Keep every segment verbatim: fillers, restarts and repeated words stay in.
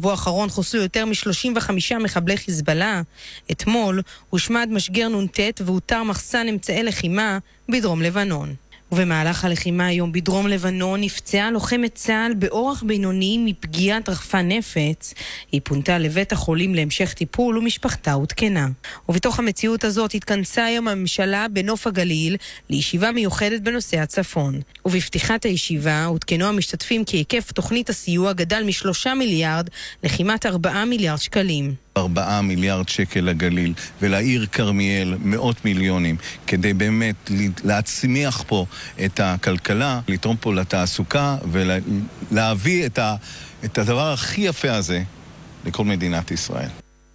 בשבוע האחרון חוסלו יותר מ-שלושים וחמישה מחבלי חיזבאללה. אתמול הושמד משגר נונטט והותר מחסן אמצעי לחימה בדרום לבנון. ובמהלך הלחימה היום בדרום לבנון נפצעה לוחמת צה"ל באורח בינוני מפגיעת רחפן נפץ. היא פונתה לבית החולים להמשך טיפול ומשפחתה הותקנה. ובתוך המציאות הזאת התכנסה היום הממשלה בנוף הגליל לישיבה מיוחדת בנושא הצפון. ובפתיחת הישיבה הותקנו המשתתפים כי היקף תוכנית הסיוע גדל משלושה מיליארד לכמעט ארבעה מיליארד שקלים. ארבעה מיליארד שקל לגליל ולעיר כרמיאל מאות מיליונים כדי באמת להצמיח פה את הכלכלה, לתרום פה לתעסוקה ולהביא את, ה, את הדבר הכי יפה הזה לכל מדינת ישראל.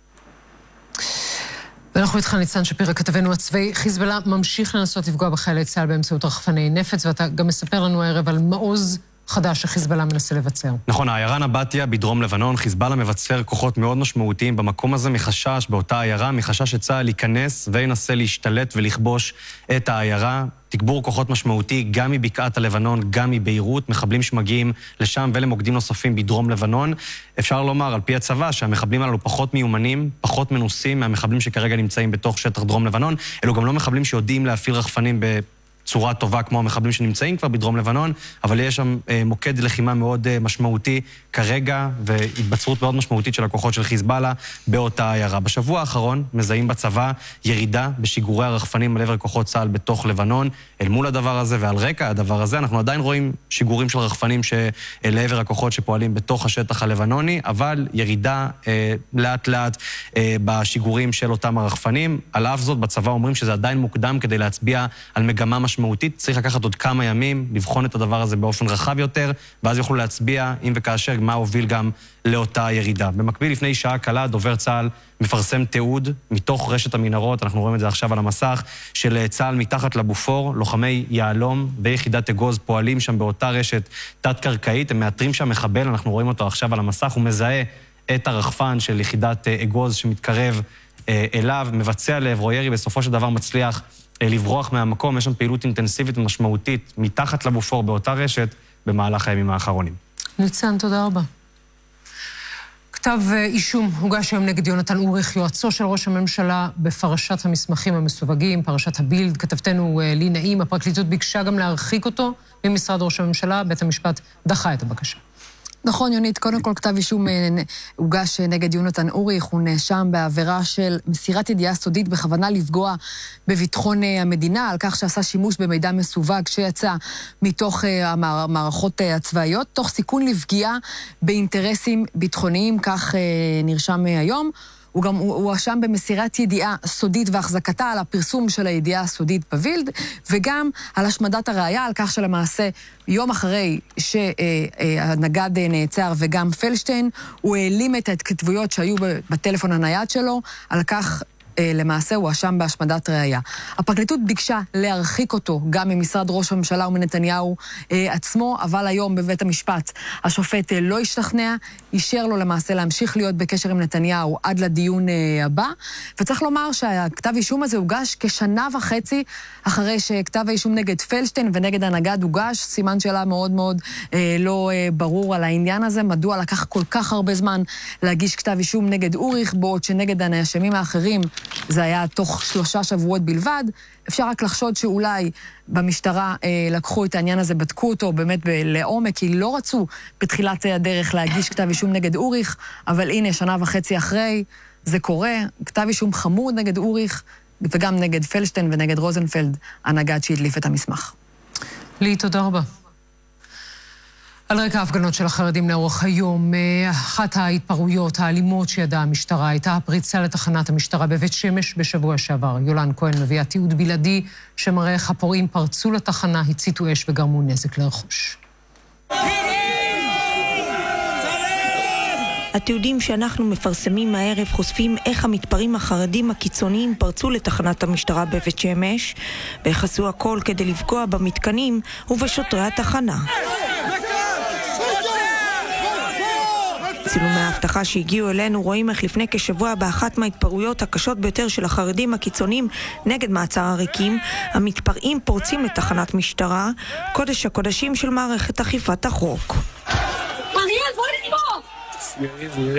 ואנחנו איתך ניצן שפירא, כתבנו הצבאי. חיזבאללה ממשיך לנסות לפגוע בחיילי צה"ל באמצעות רחפני נפץ, ואתה גם מספר לנו הערב על מעוז חדש שחיזבאללה מנסה לבצר. נכון, העיירה נבטיה בדרום לבנון, חיזבאללה מבצר כוחות מאוד משמעותיים במקום הזה מחשש, באותה עיירה, מחשש שצה"ל ייכנס וינסה להשתלט ולכבוש את העיירה. תגבור כוחות משמעותי גם מבקעת הלבנון, גם מביירות, מחבלים שמגיעים לשם ולמוקדים נוספים בדרום לבנון. אפשר לומר על פי הצבא שהמחבלים הללו פחות מיומנים, פחות מנוסים מהמחבלים שכרגע נמצאים בתוך שטח דרום לבנון. אלו גם לא מחבלים שיודעים להפעיל רחפנים ב... צורה טובה כמו המחבלים שנמצאים כבר בדרום לבנון, אבל יש שם אה, מוקד לחימה מאוד אה, משמעותי כרגע, והתבצרות מאוד משמעותית של הכוחות של חיזבאללה באותה עיירה. בשבוע האחרון מזהים בצבא ירידה בשיגורי הרחפנים על עבר כוחות צה"ל בתוך לבנון. אל מול הדבר הזה ועל רקע הדבר הזה, אנחנו עדיין רואים שיגורים של רחפנים לעבר הכוחות שפועלים בתוך השטח הלבנוני, אבל ירידה אה, לאט לאט אה, בשיגורים של אותם הרחפנים. על אף זאת, בצבא אומרים שזה עדיין מוקדם כדי להצביע על מגמה משמעותית. צריך לקחת עוד כמה ימים, לבחון את הדבר הזה באופן רחב יותר, ואז יוכלו להצביע אם וכאשר מה הוביל גם לאותה ירידה. במקביל, לפני שעה קלה, דובר צה"ל מפרסם תיעוד מתוך רשת המנהרות, אנחנו רואים את זה עכשיו על המסך, של צה"ל מתחת לבופור, לוחמי יעלום ויחידת אגוז פועלים שם באותה רשת תת-קרקעית, הם מאתרים שם מחבל, אנחנו רואים אותו עכשיו על המסך, הוא מזהה את הרחפן של יחידת אגוז שמתקרב אליו, מבצע לעברו ירי, בסופו של דבר מצליח לברוח מהמקום. יש שם פעילות אינטנסיבית ומשמעותית מתחת לבופור באותה רשת במהלך הימים האחרונים. ניצן, תודה רבה. כתב אישום הוגש היום נגד יונתן אוריך, יועצו של ראש הממשלה, בפרשת המסמכים המסווגים, פרשת הבילד. כתבתנו לי נעים, הפרקליטות ביקשה גם להרחיק אותו ממשרד ראש הממשלה, בית המשפט דחה את הבקשה. נכון, יונית, קודם כל כתב אישום הוגש נגד יונתן אוריך, הוא נאשם בעבירה של מסירת ידיעה סודית בכוונה לפגוע בביטחון המדינה, על כך שעשה שימוש במידע מסווג שיצא מתוך המערכות הצבאיות, תוך סיכון לפגיעה באינטרסים ביטחוניים, כך נרשם היום. הוא גם הואשם במסירת ידיעה סודית והחזקתה על הפרסום של הידיעה הסודית בבילד, וגם על השמדת הראייה, על כך שלמעשה יום אחרי שהנגד נעצר וגם פלשטיין, הוא העלים את ההתכתבויות שהיו בטלפון הנייד שלו, על כך למעשה הוא אשם בהשמדת ראייה. הפרקליטות ביקשה להרחיק אותו גם ממשרד ראש הממשלה ומנתניהו עצמו, אבל היום בבית המשפט השופט לא השתכנע, אישר לו למעשה להמשיך להיות בקשר עם נתניהו עד לדיון הבא, וצריך לומר שהכתב האישום הזה הוגש כשנה וחצי אחרי שכתב האישום נגד פלשטיין ונגד הנגד הוגש, סימן שאלה מאוד מאוד לא ברור על העניין הזה, מדוע לקח כל כך הרבה זמן להגיש כתב אישום נגד אוריך, בעוד שנגד הנאשמים האחרים זה היה תוך שלושה שבועות בלבד. אפשר רק לחשוד שאולי במשטרה אה, לקחו את העניין הזה, בדקו אותו באמת ב- לעומק, כי לא רצו בתחילת הדרך להגיש כתב אישום נגד אוריך, אבל הנה, שנה וחצי אחרי, זה קורה, כתב אישום חמור נגד אוריך, וגם נגד פלשטיין ונגד רוזנפלד, הנגד שהדליף את המסמך. לי, תודה רבה. על רקע ההפגנות של החרדים לאורך היום, אחת ההתפרעויות האלימות שידעה המשטרה הייתה הפריצה לתחנת המשטרה בבית שמש בשבוע שעבר. יולן כהן מביאה תיעוד בלעדי שמראה איך הפורעים פרצו לתחנה, הציתו אש וגרמו נזק לרכוש. התיעודים שאנחנו מפרסמים הערב חושפים איך המתפרעים החרדים הקיצוניים פרצו לתחנת המשטרה בבית שמש, ואיך עשו הכל כדי לפגוע במתקנים ובשוטרי התחנה. צילומי ההבטחה שהגיעו אלינו רואים איך לפני כשבוע באחת מההתפרעויות הקשות ביותר של החרדים הקיצוניים נגד מעצר הריקים, המתפרעים פורצים לתחנת משטרה, קודש הקודשים של מערכת אכיפת החוק.